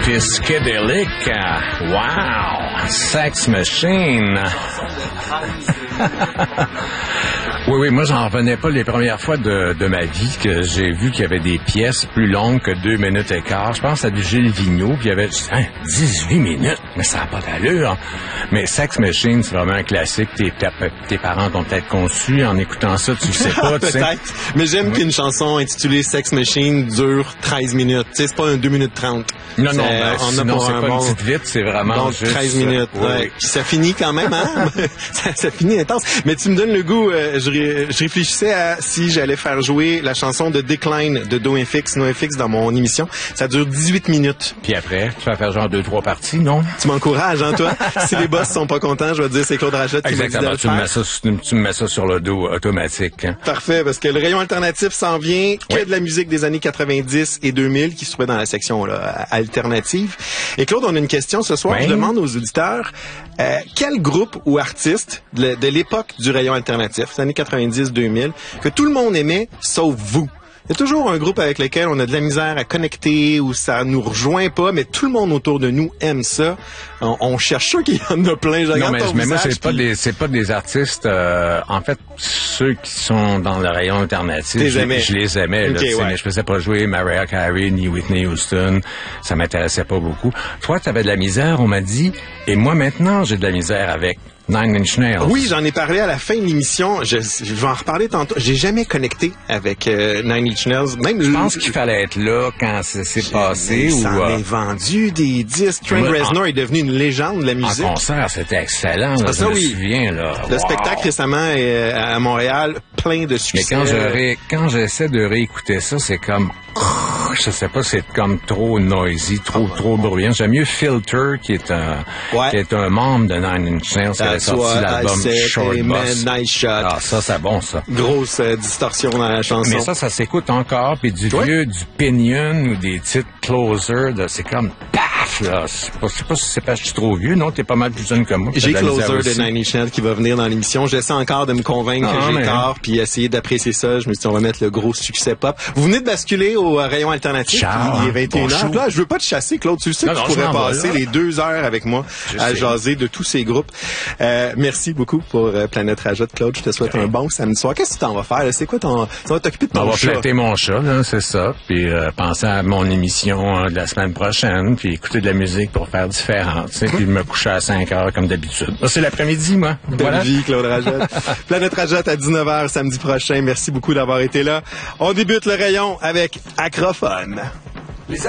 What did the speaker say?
Psychédélique. Wow! Sex Machine. Oui, moi, j'en revenais pas les premières fois de ma vie que j'ai vu qu'il y avait des pièces plus longues que 2 minutes et quart. Je pense à du Gilles Vigneault, puis il y avait 18 minutes, mais ça n'a pas d'allure. Mais Sex Machine, c'est vraiment un classique. Tes parents t'ont peut-être conçu en écoutant ça, tu le sais pas, tu sais. Peut-être, mais j'aime qu'une chanson intitulée Sex Machine dure 13 minutes. Tu sais, c'est pas un 2 minutes 30. Non, sinon, c'est pas une petite vite, c'est vraiment donc, juste... 13 minutes, ouais. Puis ça finit quand même, hein? ça finit intense. Mais tu me donnes le goût, je réfléchissais à si j'allais faire jouer la chanson de Decline de NoFX dans mon émission. Ça dure 18 minutes. Puis après, tu vas faire genre 2-3 parties, non? Tu m'encourages, hein, toi? Si les boss sont pas contents, je vais te dire c'est Claude Rachette qui m'a dit de le faire. Tu me mets ça sur le dos automatique. Hein? Parfait, parce que le rayon alternatif s'en vient, que de la musique des années 90 et 2000 qui se trouvait dans la section là, alternative. Et Claude, on a une question ce soir. Je demande aux auditeurs quel groupe ou artiste de l'époque du rayon alternatif, les années 90-2000, que tout le monde aimait, sauf vous. Il y a toujours un groupe avec lequel on a de la misère à connecter ou ça nous rejoint pas, mais tout le monde autour de nous aime ça. On cherche sûr qu'il y en a plein. Non, mais moi, c'est pas des artistes. En fait, ceux qui sont dans le rayon alternatif, je les aimais. Okay, là, mais je faisais pas jouer Mariah Carey ni Whitney Houston. Ça m'intéressait pas beaucoup. Toi, tu avais de la misère, on m'a dit. Et moi, maintenant, j'ai de la misère avec Nine Inch Nails. Oui, j'en ai parlé à la fin de l'émission. Je vais en reparler tantôt. J'ai jamais connecté avec Nine Inch Nails. Même je pense qu'il fallait être là quand c'est passé. Ça en est vendu des disques. Trent Reznor est devenu une légende de la musique. En concert, c'était excellent. Là, je me souviens. Là. Le spectacle récemment à Montréal, plein de succès. Mais quand j'essaie de réécouter ça, c'est comme... Je sais pas, c'est comme trop noisy, trop bruyant. J'aime mieux Filter, qui est un membre de Nine Inch Nails, qui avait sorti l'album Short Bus. Nice Shot. Ah, ça, c'est bon, ça. Grosse distorsion dans la chanson. Mais ça s'écoute encore, puis du vieux, du Pinion ou des titres Closer, c'est comme paf, là. Je sais pas si c'est parce que je suis trop vieux, non? T'es pas mal plus jeune que moi. J'ai Closer de Nine Inch Nails qui va venir dans l'émission. J'essaie encore de me convaincre que j'ai tort, puis essayer d'apprécier ça. Je me suis dit, on va mettre le gros succès pop. Vous venez de basculer au rayon alternatif. Il est 21h. Là, je veux pas te chasser, Claude. Tu le sais que tu pourrais passer les 2 heures avec moi à jaser de tous ces groupes. Merci beaucoup pour Planète Rajot, Claude. Je te souhaite un bon samedi soir. Qu'est-ce que tu t'en vas faire? C'est quoi ton... Tu vas t'occuper de ton chat? On va flatter mon chat, là, c'est ça. Puis penser à mon émission de la semaine prochaine. Puis écouter de la musique pour faire différent. Tu sais, puis me coucher à 5 heures comme d'habitude. C'est l'après-midi, moi. Belle vie, Claude Rajot. Planète Rajot à 19h samedi prochain. Merci beaucoup d'avoir été là. On débute le rayon avec Acrophone.